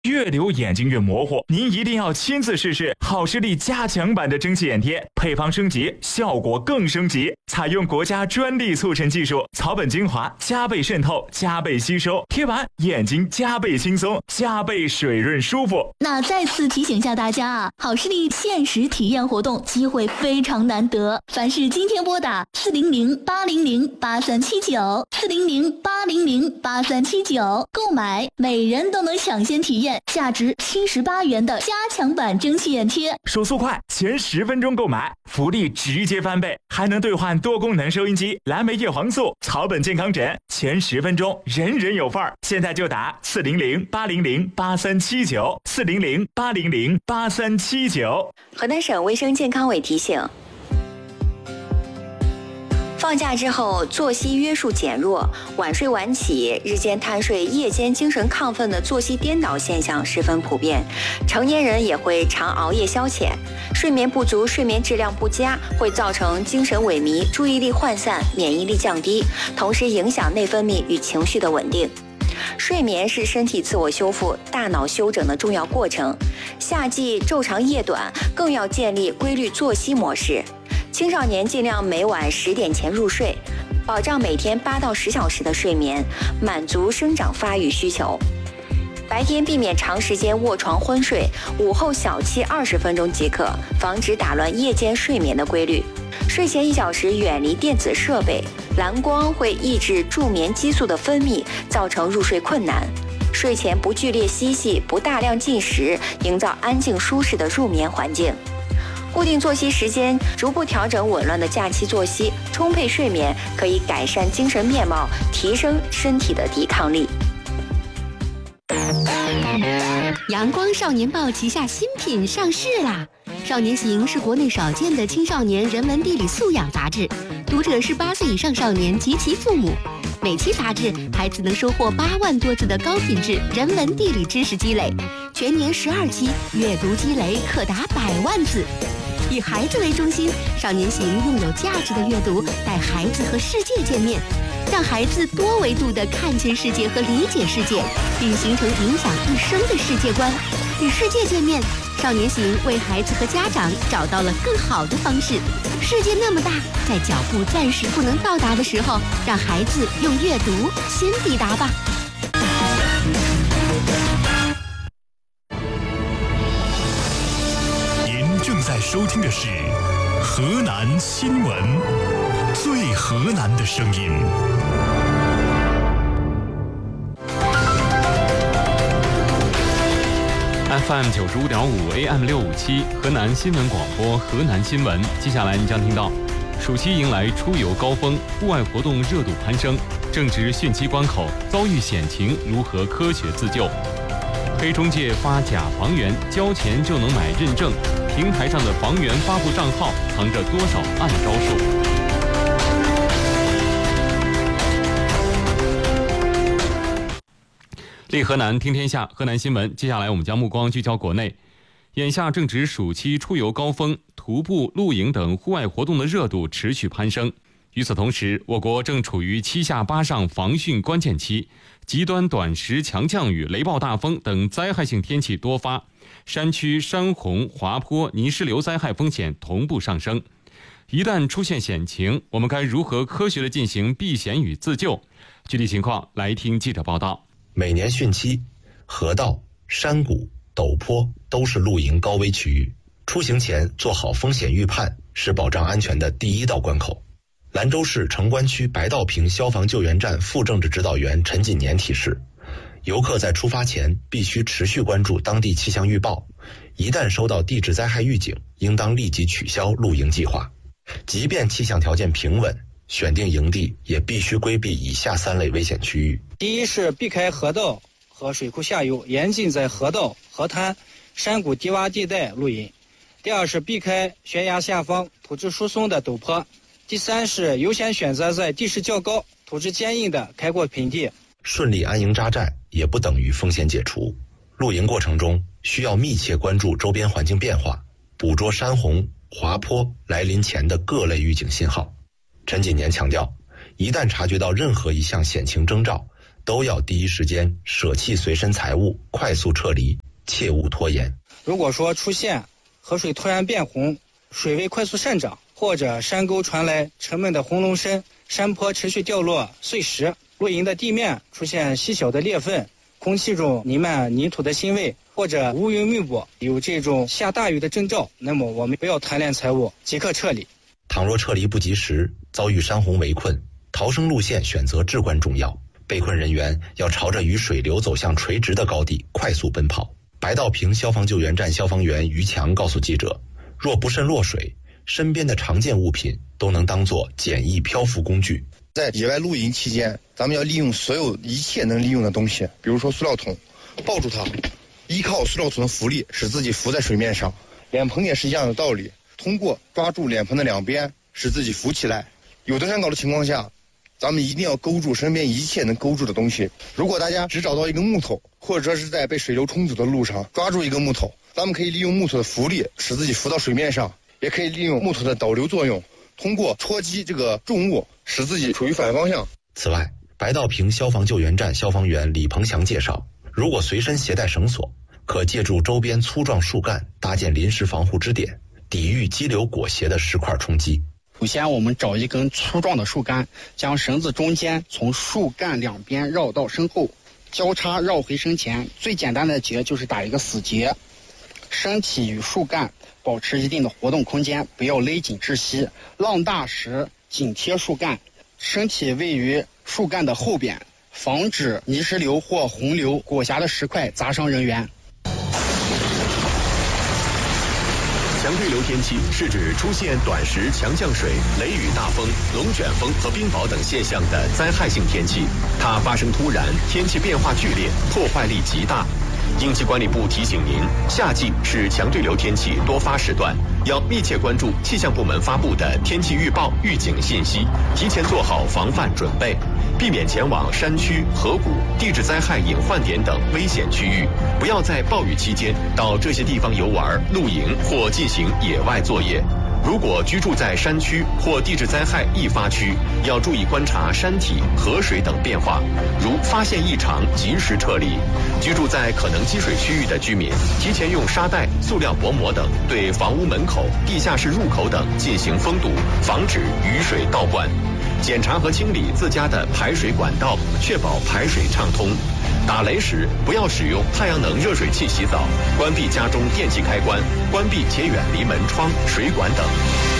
越流眼睛越模糊，您一定要亲自试试好视力加强版的蒸汽眼贴，配方升级，效果更升级，采用国家专利促成技术，草本精华加倍渗透，加倍吸收，贴完眼睛加倍轻松，加倍水润舒服。 那再次提醒下大家啊，好视力限时体验活动机会非常难得，凡是今天拨打400-800-8379，400-800-8379购买，每人都能抢先体验价值78元的加强版蒸汽眼贴， 手速快，前10分钟购买，福利直接翻倍，还能兑换多功能收音机、蓝莓叶黄素、草本健康枕，前10分钟人人有份儿。现在就打400-800-8379，400-800-8379。 河南省卫生健康委提醒，放假之后作息约束减弱，晚睡晚起、日间贪睡、夜间精神亢奋的作息颠倒现象十分普遍，成年人也会常熬夜消遣，睡眠不足、睡眠质量不佳会造成精神萎靡、注意力涣散、免疫力降低，同时影响内分泌与情绪的稳定。睡眠是身体自我修复、大脑休整的重要过程，夏季昼长夜短，更要建立规律作息模式。青少年尽量每晚10点前入睡，保障每天8到10小时的睡眠，满足生长发育需求。白天避免长时间卧床昏睡，午后小憩20分钟即可，防止打乱夜间睡眠的规律。睡前1小时远离电子设备，蓝光会抑制助眠激素的分泌，造成入睡困难。睡前不剧烈嬉戏，不大量进食，营造安静舒适的入眠环境。固定作息时间，逐步调整紊乱的假期作息，充沛睡眠可以改善精神面貌，提升身体的抵抗力。 阳光少年报旗下新品上市啦！少年行是国内少见的青少年人文地理素养杂志，读者是8岁以上少年及其父母。每期杂志，孩子能收获8万多字的高品质人文地理知识积累，全年12期，阅读积累可达100万字。以孩子为中心，少年行用有价值的阅读带孩子和世界见面，让孩子多维度地看见世界和理解世界，并形成影响一生的世界观。与世界见面，少年行为孩子和家长找到了更好的方式。世界那么大，在脚步暂时不能到达的时候，让孩子用阅读先抵达吧。 正在收听的是河南新闻，最河南的声音。 FM 95.5 AM 657河南新闻广播河南新闻。接下来你将听到，暑期迎来出游高峰，户外活动热度攀升，正值汛期关口，遭遇险情如何科学自救？黑中介发假房源，交钱就能买认证，平台上的房源发布账号藏着多少暗招数？立河南听天下，河南新闻。接下来我们将目光聚焦国内。眼下正值暑期出游高峰，徒步、露营等户外活动的热度持续攀升。与此同时，我国正处于7下8上防汛关键期，极端短时强降雨、雷暴大风等灾害性天气多发，山区山洪、滑坡、泥石流灾害风险同步上升。一旦出现险情，我们该如何科学地进行避险与自救？具体情况来听记者报道。 每年汛期，河道、山谷、陡坡都是露营高危区域，出行前做好风险预判是保障安全的第一道关口。兰州市城关区白道坪消防救援站副政治指导员陈锦年提示，游客在出发前必须持续关注当地气象预报，一旦收到地质灾害预警，应当立即取消露营计划。即便气象条件平稳，选定营地也必须规避以下3类危险区域。 第一是避开河道和水库下游，严禁在河道、河滩、山谷低洼地带露营。第二是避开悬崖下方、土质疏松的陡坡。第三是优先选择在地势较高、土质坚硬的开阔平地。 顺利安营扎寨也不等于风险解除，露营过程中需要密切关注周边环境变化，捕捉山洪、滑坡来临前的各类预警信号。陈锦年强调，一旦察觉到任何一项险情征兆， 都要第一时间舍弃随身财物，快速撤离，切勿拖延。 如果说出现河水突然变红、水位快速上涨，或者山沟传来沉闷的轰隆声，山坡持续掉落碎石，露营的地面出现细小的裂缝，空气中弥漫泥土的腥味，或者乌云密布，有这种下大雨的征兆，那么我们不要贪恋财物，即刻撤离。 倘若撤离不及时，遭遇山洪围困，逃生路线选择至关重要。被困人员要朝着与水流走向垂直的高地快速奔跑。白道坪消防救援站消防员于强告诉记者，若不慎落水，身边的常见物品都能当作简易漂浮工具。 在野外露营期间，咱们要利用所有一切能利用的东西，比如说塑料桶，抱住它，依靠塑料桶的浮力使自己浮在水面上。脸盆也是一样的道理，通过抓住脸盆的两边使自己浮起来。有登山稿的情况下，咱们一定要勾住身边一切能勾住的东西。如果大家只找到一根木头，或者是在被水流冲走的路上抓住一根木头，咱们可以利用木头的浮力使自己浮到水面上，也可以利用木头的导流作用，通过戳击这个重物使自己处于反方向。 此外，白道坪消防救援站消防员李鹏祥介绍，如果随身携带绳索，可借助周边粗壮树干搭建临时防护支点，抵御激流裹挟的石块冲击。 首先我们找一根粗壮的树干，将绳子中间从树干两边绕到身后，交叉绕回身前。最简单的结就是打一个死结，身体与树干保持一定的活动空间，不要勒紧窒息。浪大时紧贴树干，身体位于树干的后边，防止泥石流或洪流裹挟的石块砸伤人员。 强对流天气是指出现短时强降水、雷雨大风、龙卷风和冰雹等现象的灾害性天气。它发生突然，天气变化剧烈，破坏力极大。应急管理部提醒您，夏季是强对流天气多发时段，要密切关注气象部门发布的天气预报、预警信息，提前做好防范准备，避免前往山区、河谷、地质灾害隐患点等危险区域，不要在暴雨期间到这些地方游玩、露营或进行野外作业。如果居住在山区或地质灾害易发区，要注意观察山体、河水等变化，如发现异常及时撤离。居住在可能积水区域的居民，提前用沙袋、塑料薄膜等对房屋门口、地下室入口等进行封堵，防止雨水倒灌。检查和清理自家的排水管道，确保排水畅通。打雷时不要使用太阳能热水器洗澡，关闭家中电器开关，关闭且远离门窗、水管等。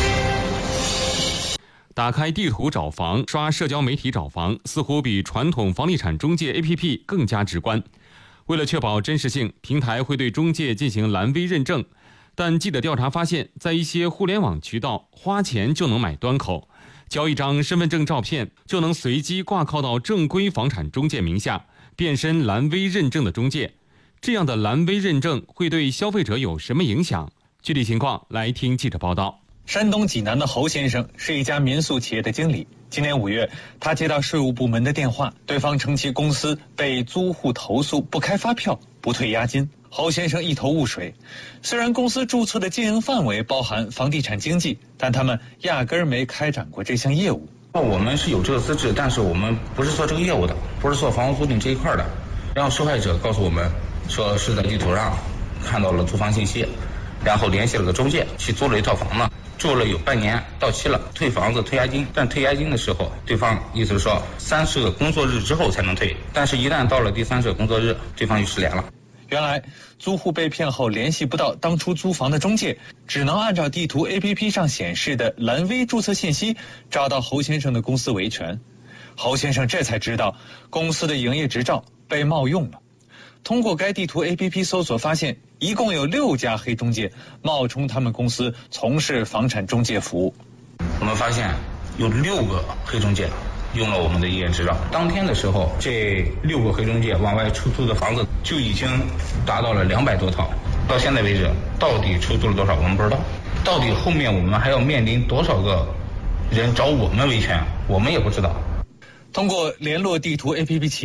打开地图找房，刷社交媒体找房，似乎比传统房地产中介 APP 更加直观。为了确保真实性，平台会对中介进行蓝 V 认证。但记者调查发现，在一些互联网渠道，花钱就能买端口，交一张身份证照片就能随机挂靠到正规房产中介名下，变身蓝 V 认证的中介。这样的蓝 V 认证会对消费者有什么影响？具体情况来听记者报道。 山东济南的侯先生是一家民宿企业的经理。今年5月，他接到税务部门的电话，对方称其公司被租户投诉不开发票、不退押金。侯先生一头雾水，虽然公司注册的经营范围包含房地产经纪，但他们压根儿没开展过这项业务。 我们是有这个资质，但是我们不是做这个业务的，不是做房屋租赁这一块的。然后受害者告诉我们说是在地图上看到了租房信息，然后联系了个中介去租了一套房子，住了有半年，到期了，退房子退押金。但退押金的时候，对方意思是说30个工作日之后才能退，但是一旦到了第30个工作日，对方就失联了。 原来租户被骗后联系不到当初租房的中介，只能按照地图 APP 上显示的蓝 V 注册信息找到侯先生的公司维权。侯先生这才知道公司的营业执照被冒用了。通过该地图 APP 搜索发现，一共有6家黑中介冒充他们公司从事房产中介服务。 我们发现有6个黑中介用了我们的营业执照。当天的时候，这6个黑中介往外出租的房子就已经达到了200多套。到现在为止，到底出租了多少我们不知道，到底后面我们还要面临多少个人找我们维权，我们也不知道。 通过联络地图 APP 企业，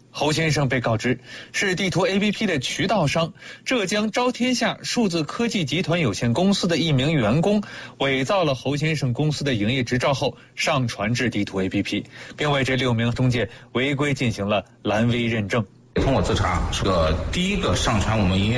侯先生被告知是地图 APP 的渠道商浙江招天下数字科技集团有限公司的一名员工，伪造了侯先生公司的营业执照后上传至地图 APP， 并为这6名中介违规进行了蓝 V 认证。 通过自查，是个第一个上传我们营业